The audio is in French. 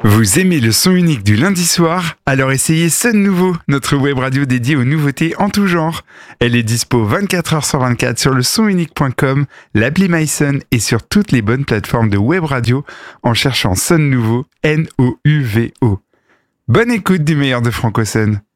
Vous aimez le son unique du lundi soir? Alors essayez Sun Nouveau, notre web radio dédiée aux nouveautés en tout genre. Elle est dispo 24h sur 24 sur le sonunique.com, l'appli MySun et sur toutes les bonnes plateformes de web radio en cherchant Sun Nouveau, Nouvo. Bonne écoute du meilleur de Franco Sun.